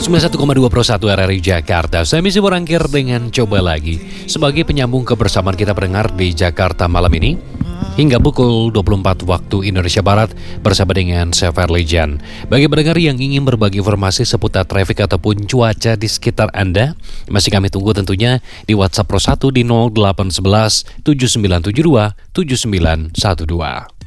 91,2 Pro 1 RRI Jakarta. Saya Misi Borangkir dengan Coba Lagi sebagai penyambung kebersamaan kita pendengar di Jakarta malam ini hingga pukul 24 waktu Indonesia Barat bersama dengan saya Ferly Jan. Bagi pendengar yang ingin berbagi informasi seputar traffic ataupun cuaca di sekitar Anda, masih kami tunggu tentunya di WhatsApp Pro 1 di 0811 7972 7912.